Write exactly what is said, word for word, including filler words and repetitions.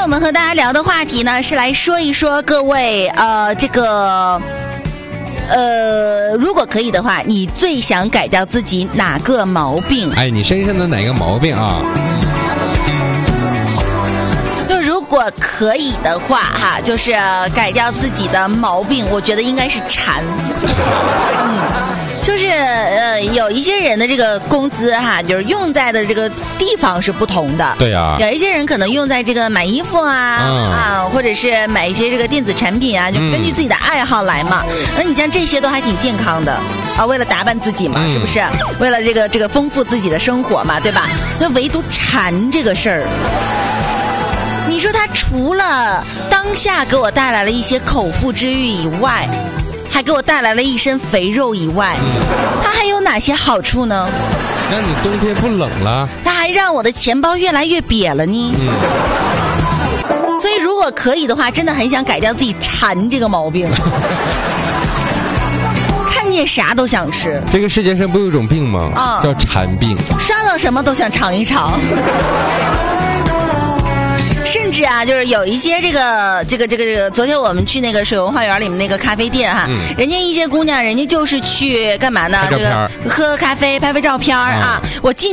们和大家聊的话题呢，是来说一说各位呃这个呃，如果可以的话，你最想改掉自己哪个毛病？ 哎，你身上的哪个毛病啊？ 就如果可以的话哈，就是改掉自己的毛病，我觉得应该是馋。嗯，就是呃，有一些人的这个工资哈，就是用在的这个地方是不同的。 对啊， 有一些人可能用在这个买衣服啊、嗯、啊，或者是买一些这个电子产品啊，就根据自己的爱好来嘛。那、嗯、你像这些都还挺健康的啊，为了打扮自己嘛，嗯、是不是？为了这个这个丰富自己的生活嘛，对吧？那唯独馋这个事儿。你说他除了当下给我带来了一些口腹之欲以外，还给我带来了一身肥肉以外，他还有哪些好处呢？ 让你冬天不冷了， 他还让我的钱包越来越瘪了呢。嗯、所以如果可以的话，真的很想改掉自己馋这个毛病。看见啥都想吃。 这个世界上不有一种病吗？嗯、叫馋病。 刷到什么都想尝一尝。甚至啊，就是有一些这个这个这个这个，昨天我们去那个水文花园里面那个咖啡店哈，嗯、人家一些姑娘，人家就是去干嘛呢？这个喝咖啡、拍拍照片啊。嗯、我进。